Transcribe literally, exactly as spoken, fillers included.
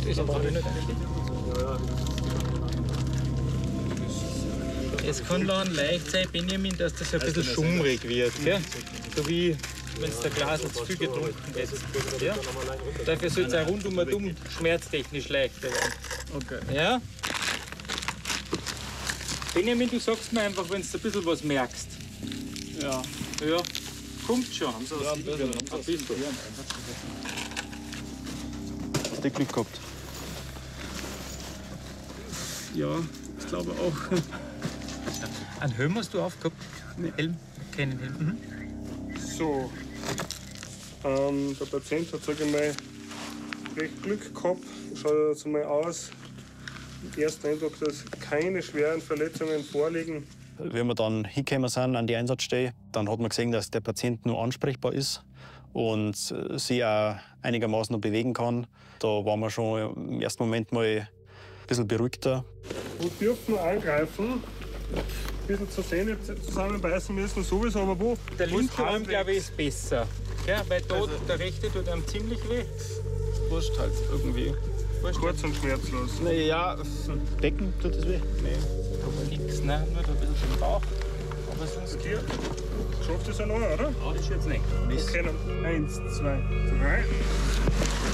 ist aber nicht einstehen. Es kann dann leicht sein, Benjamin, dass das ein bisschen schummrig wird. Gell? So wie wenn es der Glas zu viel getrunken ist. Ja? Dafür soll es auch rundum und um schmerztechnisch leichter werden. Okay. Ja? Benjamin, du sagst mir einfach, wenn du ein bisschen was merkst. Ja. Ja, kommt schon. Haben Sie ja, ein bisschen. Ein bisschen. Hast du Glück gehabt? Ja, ich glaube auch. Einen Helm hast du aufgehabt? Nee. Helm? Keinen Helm. Mhm. So. Ähm, der Patient hat, sage ich mal, recht Glück gehabt. Schaut jetzt mal aus. Im ersten Eindruck, dass keine schweren Verletzungen vorliegen. Wenn wir dann hingekommen sind an die Einsatzstelle, dann hat man gesehen, dass der Patient nur ansprechbar ist und sich auch einigermaßen noch bewegen kann. Da waren wir schon im ersten Moment mal ein bisschen beruhigter. Wo dürfen wir angreifen? Ein bisschen zur Zähne zusammenbeißen müssen, sowieso, aber wo? Der linke Arm, glaube ich, ist besser. Ja, weil da, also, der rechte tut einem ziemlich weh. Wurscht halt irgendwie. Wurscht kurz und schmerzlos. Nee, ja, Becken tut das weh? Nee, aber nichts, ne? Nur da ein bisschen im Bauch. Aber sonst hier. Schafft das auch noch, oder? Ja, das ist jetzt nicht. Okay, dann eins, zwei, drei.